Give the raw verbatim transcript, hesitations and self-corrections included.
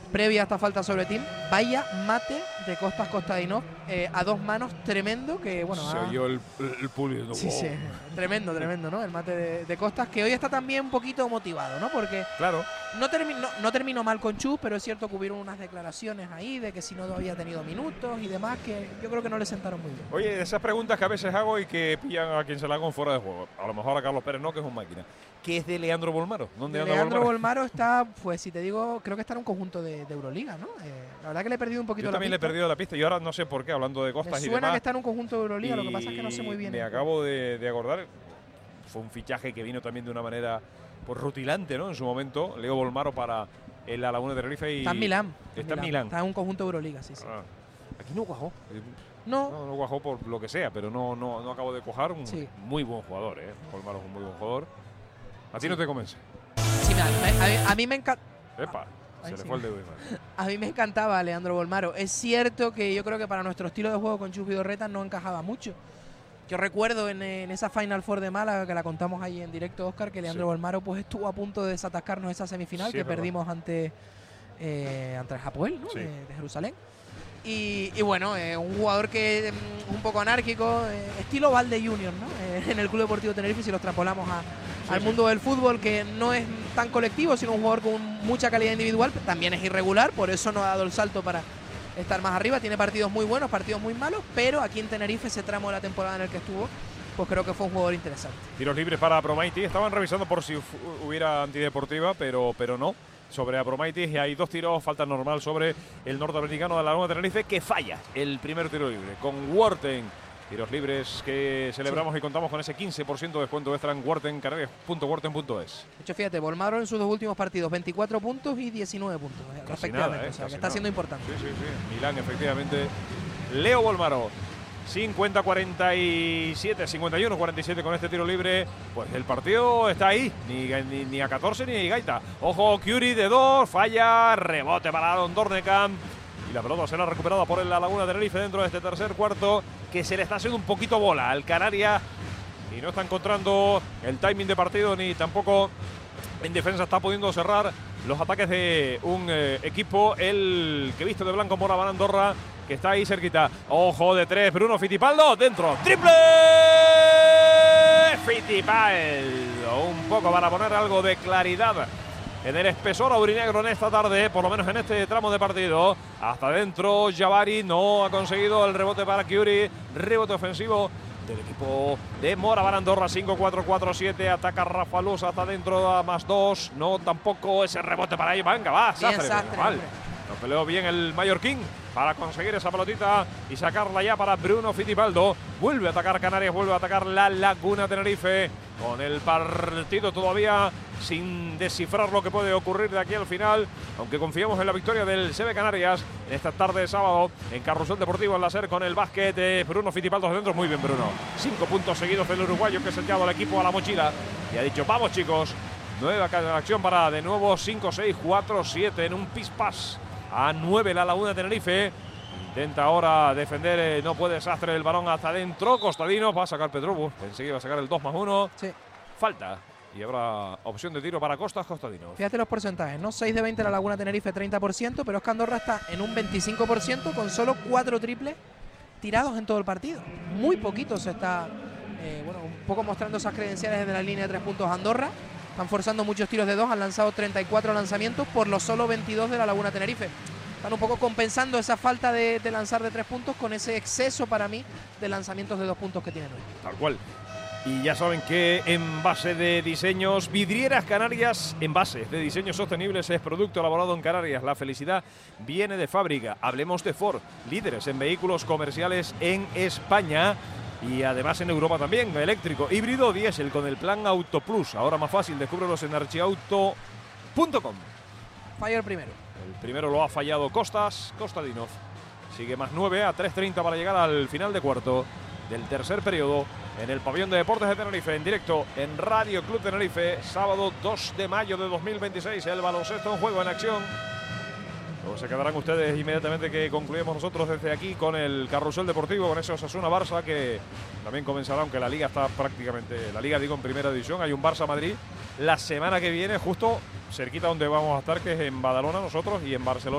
previa a esta falta sobre Tim. Vaya mate de Costas Costadinov eh, a dos manos, tremendo, que bueno... Se ha... oyó el, el pulido. Sí, sí, tremendo, tremendo, ¿no? El mate de, de Costas, que hoy está también un poquito motivado, ¿no? Porque claro. no, termi no, no terminó mal con Chus, pero es cierto que hubieron unas declaraciones ahí de que si no había tenido minutos y demás, que yo creo que no le sentaron muy bien. Oye, esas preguntas que a veces hago y que pillan a quien se la hagan fuera de juego. A lo mejor a Carlos Pérez no, que es un máquina. ¿Qué es de Leandro Bolmaro? ¿Dónde anda Leandro Bolmaro? Bolmaro está, pues si te digo, creo que está en un conjunto de, de Euroliga, ¿no? Eh, la verdad que le he perdido un poquito Yo la también pista. le he perdido la pista y ahora no sé por qué, hablando de Costas Me y suena demás. que está en un conjunto de Euroliga, lo que pasa es que no sé muy bien. Me acabo de, de acordar, fue un fichaje que vino también de una manera pues, rutilante, ¿no? En su momento, Leo Bolmaro para el La Laguna de Tenerife. Y está en Milán. Está en Milán. Está en un conjunto de Euroliga, sí, sí. Ah, aquí no cuajó. No. no. No cuajó por lo que sea, pero no, no, no acabo de cuajar. Un sí. muy buen jugador, ¿eh? Bolmaro es un muy buen jugador. ¿A ti sí. no te convence? Sí, a, a, a mí me encanta. Epa. Se Ahí le sí. fue el dedo. A mí me encantaba Leandro Bolmaro. Es cierto que yo creo que para nuestro estilo de juego con Chus Vidorreta no encajaba mucho. Yo recuerdo en, en esa Final Four de Málaga, que la contamos ahí en directo, Óscar, que Leandro sí. Bolmaro pues estuvo a punto de desatascarnos esa semifinal sí, que perdimos ante, eh, ante el Hapoel, ¿no? Sí. de, de Jerusalén. Y, y bueno, eh, un jugador que es um, un poco anárquico, eh, estilo Valde Junior, ¿no? Eh, en el Club Deportivo Tenerife, si lo extrapolamos a, sí, al sí. mundo del fútbol, que no es tan colectivo, sino un jugador con mucha calidad individual, también es irregular, por eso no ha dado el salto para estar más arriba. Tiene partidos muy buenos, partidos muy malos, pero aquí en Tenerife, ese tramo de la temporada en el que estuvo, pues creo que fue un jugador interesante. Tiros libres para Abromaitis, estaban revisando por si hubiera antideportiva, pero, pero no. Sobre Abromaitis y hay dos tiros, falta normal sobre el norteamericano de la Laguna de Tenerife que falla el primer tiro libre con Worten. Tiros libres que celebramos sí. y contamos con ese quince por ciento de descuento extra en Worten, canarias punto worten punto es. De hecho, fíjate, Bolmaro en sus dos últimos partidos, veinticuatro puntos y diecinueve puntos, casi respectivamente. Nada, eh, o sea, que está nada. siendo importante. Sí, sí, sí. Milán, efectivamente. Leo Bolmaro. cincuenta cuarenta y siete, cincuenta y uno cuarenta y siete con este tiro libre. Pues el partido está ahí, ni, ni, ni a catorce ni gaita. Ojo, Curie de dos, falla, rebote para Aaron Dornekamp. Y la pelota será recuperada por la Laguna de Tenerife dentro de este tercer cuarto, que se le está haciendo un poquito bola al Canarias. Y no está encontrando el timing de partido, ni tampoco en defensa está pudiendo cerrar los ataques de un eh, equipo, el que viste de blanco Moraban Andorra, que está ahí cerquita. Ojo de tres, Bruno Fittipaldo, dentro, triple Fittipaldo, un poco para poner algo de claridad en el espesor aurinegro en esta tarde, por lo menos en este tramo de partido. Hasta adentro, Jabari no ha conseguido el rebote para Curie, rebote ofensivo del equipo de Moraban Andorra. Cinco cuatro cuatro siete, ataca Rafa Luz hasta adentro a más dos, no tampoco ese rebote para ahí, venga, va, Sastre, mal. Lo peleó bien el mallorquín para conseguir esa pelotita y sacarla ya para Bruno Fittipaldo. Vuelve a atacar Canarias, vuelve a atacar la Laguna Tenerife, con el partido todavía sin descifrar lo que puede ocurrir de aquí al final, aunque confiamos en la victoria del C B Canarias en esta tarde de sábado en Carrusel Deportivo en la SER con el básquet de Bruno Fittipaldo adentro. Muy bien, Bruno. Cinco puntos seguidos del uruguayo que ha sentado al equipo a la mochila y ha dicho, vamos chicos, nueva acción para de nuevo cinco seis cuatro siete en un pispás a nueve la Laguna de Tenerife. Intenta ahora defender, eh, no puede Sastre el balón hasta adentro. Costadino va a sacar Petrobus, enseguida va a sacar el dos más uno. Sí. Falta y habrá opción de tiro para Costas Costadino. Fíjate los porcentajes, ¿no? seis de veinte la Laguna Tenerife, treinta por ciento, pero es que Andorra está en un veinticinco por ciento con solo cuatro triples tirados en todo el partido. Muy poquito se está, eh, bueno, un poco mostrando esas credenciales de la línea de tres puntos Andorra. Están forzando muchos tiros de dos, han lanzado treinta y cuatro lanzamientos por los solo veintidós de la Laguna Tenerife. Están un poco compensando esa falta de, de lanzar de tres puntos con ese exceso para mí de lanzamientos de dos puntos que tienen hoy. Tal cual. Y ya saben que Envase de Diseños Vidrieras Canarias, envases de diseños sostenibles, es producto elaborado en Canarias. La felicidad viene de fábrica. Hablemos de Ford, líderes en vehículos comerciales en España y además en Europa también. Eléctrico, híbrido, diésel con el plan Auto Plus. Ahora más fácil, descúbrelos en archiauto punto com. Falló el primero. El primero lo ha fallado Costas Costadinov. Sigue más nueve a tres treinta para llegar al final de cuarto del tercer periodo en el pabellón de Deportes de Tenerife, en directo en Radio Club Tenerife, sábado dos de mayo de dos mil veintiséis, el baloncesto en juego, en acción. Luego se quedarán ustedes inmediatamente que concluimos nosotros desde aquí con el Carrusel Deportivo, con ese Osasuna Barça, que también comenzará, aunque la Liga está prácticamente, la Liga digo en primera división. Hay un Barça Madrid la semana que viene, justo cerquita donde vamos a estar, que es en Badalona nosotros, y en Barcelona